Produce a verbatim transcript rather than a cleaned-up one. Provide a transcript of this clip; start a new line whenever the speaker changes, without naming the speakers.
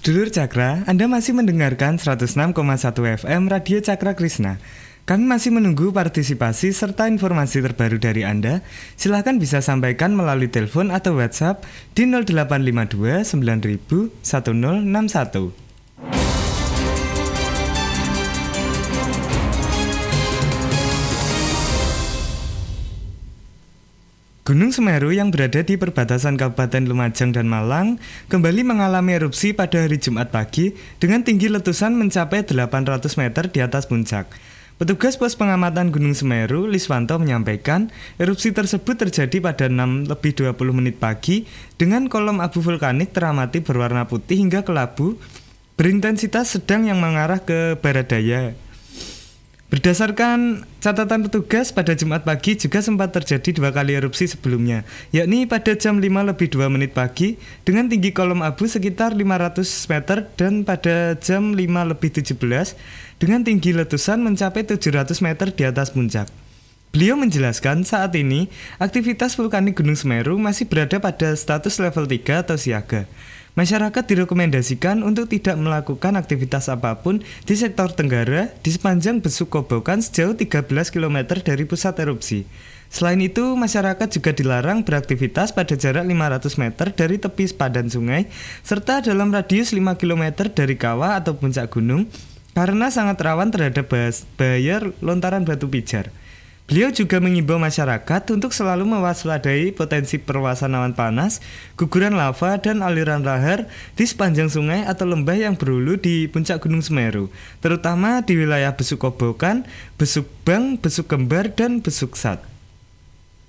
Sedulur Cakra, Anda masih mendengarkan seratus enam koma satu F M Radio Cakra Krishna. Kami masih menunggu partisipasi serta informasi terbaru dari Anda. Silakan bisa sampaikan melalui telepon atau WhatsApp di nol delapan lima dua sembilan nol nol satu nol enam satu. Gunung Semeru yang berada di perbatasan Kabupaten Lumajang dan Malang kembali mengalami erupsi pada hari Jumat pagi dengan tinggi letusan mencapai delapan ratus meter di atas puncak. Petugas pos pengamatan Gunung Semeru, Liswanto, menyampaikan erupsi tersebut terjadi pada enam lebih dua puluh menit pagi dengan kolom abu vulkanik teramati berwarna putih hingga kelabu berintensitas sedang yang mengarah ke barat daya. Berdasarkan catatan petugas, pada Jumat pagi juga sempat terjadi dua kali erupsi sebelumnya, yakni pada jam lima lebih dua menit pagi dengan tinggi kolom abu sekitar lima ratus meter dan pada jam lima lebih tujuh belas dengan tinggi letusan mencapai tujuh ratus meter di atas puncak. Beliau menjelaskan saat ini aktivitas vulkanik Gunung Semeru masih berada pada status level tiga atau siaga. Masyarakat direkomendasikan untuk tidak melakukan aktivitas apapun di sektor tenggara di sepanjang Besuk Kobokan sejauh tiga belas kilometer dari pusat erupsi. Selain itu, masyarakat juga dilarang beraktivitas pada jarak lima ratus meter dari tepi sepadan sungai serta dalam radius lima kilometer dari kawah atau puncak gunung karena sangat rawan terhadap bahaya lontaran batu pijar. Beliau juga mengimbau masyarakat untuk selalu mewaspadai potensi perluasan awan panas, guguran lava, dan aliran lahar di sepanjang sungai atau lembah yang berhulu di puncak Gunung Semeru, terutama di wilayah Besuk Kobokan, Besuk Bang, Besuk Kembar, dan Besuk Sat.